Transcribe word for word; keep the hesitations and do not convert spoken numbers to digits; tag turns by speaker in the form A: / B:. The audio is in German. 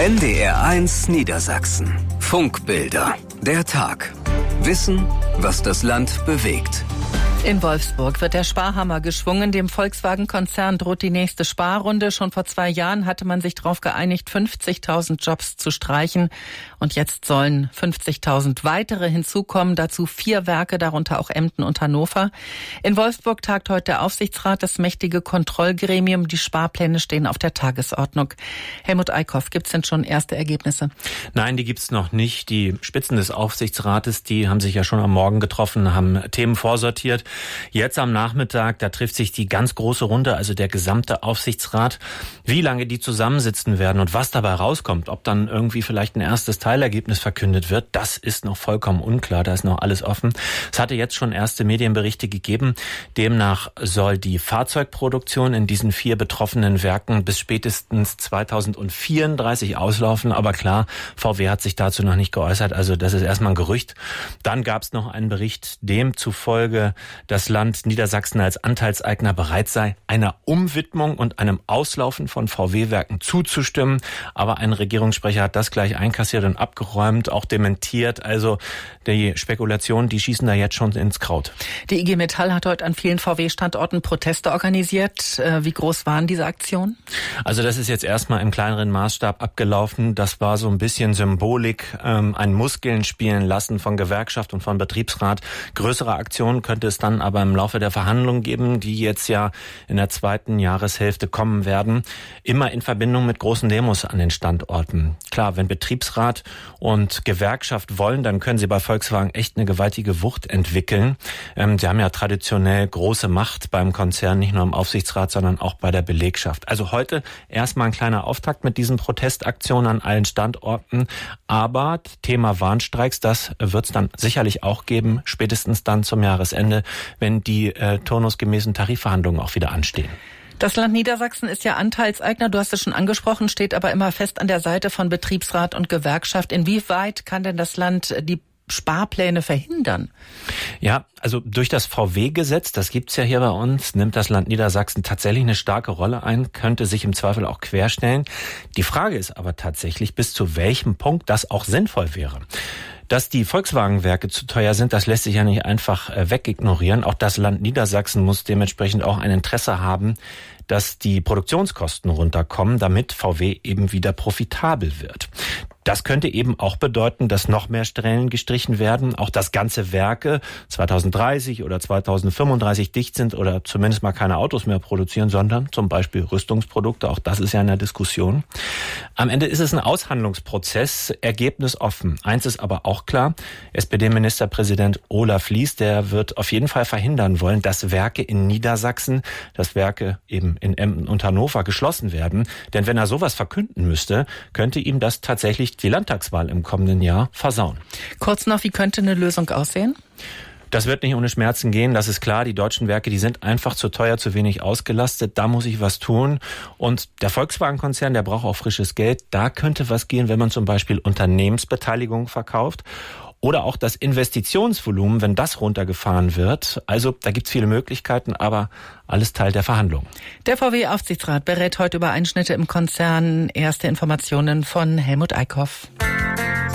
A: N D R eins Niedersachsen. Funkbilder. Der Tag. Wissen, was das Land bewegt.
B: In Wolfsburg wird der Sparhammer geschwungen. Dem Volkswagen-Konzern droht die nächste Sparrunde. Schon vor zwei Jahren hatte man sich darauf geeinigt, fünfzigtausend Jobs zu streichen. Und jetzt sollen fünfzigtausend weitere hinzukommen. Dazu vier Werke, darunter auch Emden und Hannover. In Wolfsburg tagt heute der Aufsichtsrat, das mächtige Kontrollgremium. Die Sparpläne stehen auf der Tagesordnung. Helmut Eickhoff, gibt es denn schon erste Ergebnisse?
C: Nein, die gibt es noch nicht. Die Spitzen des Aufsichtsrates, die haben sich ja schon am Morgen getroffen, haben Themen vorsortiert. Jetzt am Nachmittag, da trifft sich die ganz große Runde, also der gesamte Aufsichtsrat. Wie lange die zusammensitzen werden und was dabei rauskommt, ob dann irgendwie vielleicht ein erstes Teilergebnis verkündet wird, das ist noch vollkommen unklar, da ist noch alles offen. Es hatte jetzt schon erste Medienberichte gegeben. Demnach soll die Fahrzeugproduktion in diesen vier betroffenen Werken bis spätestens zweitausendvierunddreißig auslaufen. Aber klar, V W hat sich dazu noch nicht geäußert, also das ist erstmal ein Gerücht. Dann gab es noch einen Bericht, demzufolge das Land Niedersachsen als Anteilseigner bereit sei, einer Umwidmung und einem Auslaufen von V W-Werken zuzustimmen. Aber ein Regierungssprecher hat das gleich einkassiert und abgeräumt, auch dementiert. Also die Spekulationen, die schießen da jetzt schon ins Kraut.
B: Die I G Metall hat heute an vielen V W-Standorten Proteste organisiert. Wie groß waren diese Aktionen?
C: Also das ist jetzt erstmal im kleineren Maßstab abgelaufen. Das war so ein bisschen Symbolik, ähm, ein Muskeln spielen lassen von Gewerkschaft und von Betriebsrat. Größere Aktionen könnte es dann aber im Laufe der Verhandlungen geben, die jetzt ja in der zweiten Jahreshälfte kommen werden, immer in Verbindung mit großen Demos an den Standorten. Klar, wenn Betriebsrat und Gewerkschaft wollen, dann können sie bei Volkswagen echt eine gewaltige Wucht entwickeln. Ähm, sie haben ja traditionell große Macht beim Konzern, nicht nur im Aufsichtsrat, sondern auch bei der Belegschaft. Also heute erstmal ein kleiner Auftakt mit diesen Protestaktionen an allen Standorten. Aber Thema Warnstreiks, das wird es dann sicherlich auch geben, spätestens dann zum Jahresende, wenn die äh, turnusgemäßen Tarifverhandlungen auch wieder anstehen.
B: Das Land Niedersachsen ist ja Anteilseigner, du hast es schon angesprochen, steht aber immer fest an der Seite von Betriebsrat und Gewerkschaft. Inwieweit kann denn das Land die Sparpläne verhindern?
C: Ja, also durch das V W-Gesetz, das gibt's ja hier bei uns, nimmt das Land Niedersachsen tatsächlich eine starke Rolle ein, könnte sich im Zweifel auch querstellen. Die Frage ist aber tatsächlich, bis zu welchem Punkt das auch sinnvoll wäre. Dass die Volkswagen-Werke zu teuer sind, das lässt sich ja nicht einfach äh, wegignorieren. Auch das Land Niedersachsen muss dementsprechend auch ein Interesse haben, dass die Produktionskosten runterkommen, damit V W eben wieder profitabel wird. Das könnte eben auch bedeuten, dass noch mehr Stellen gestrichen werden, auch dass ganze Werke zweitausenddreißig oder zweitausendfünfunddreißig dicht sind oder zumindest mal keine Autos mehr produzieren, sondern zum Beispiel Rüstungsprodukte. Auch das ist ja in der Diskussion. Am Ende ist es ein Aushandlungsprozess, ergebnisoffen. Eins ist aber auch klar, S P D-Ministerpräsident Olaf Lies, der wird auf jeden Fall verhindern wollen, dass Werke in Niedersachsen, dass Werke eben in Emden und Hannover geschlossen werden. Denn wenn er sowas verkünden müsste, könnte ihm das tatsächlich die Landtagswahl im kommenden Jahr versauen.
B: Kurz noch, wie könnte eine Lösung aussehen?
C: Das wird nicht ohne Schmerzen gehen, das ist klar. Die deutschen Werke, die sind einfach zu teuer, zu wenig ausgelastet. Da muss ich was tun. Und der Volkswagen-Konzern, der braucht auch frisches Geld. Da könnte was gehen, wenn man zum Beispiel Unternehmensbeteiligung verkauft. Oder auch das Investitionsvolumen, wenn das runtergefahren wird. Also da gibt's viele Möglichkeiten, aber alles Teil der Verhandlungen.
B: Der V W-Aufsichtsrat berät heute über Einschnitte im Konzern. Erste Informationen von Helmut Eickhoff.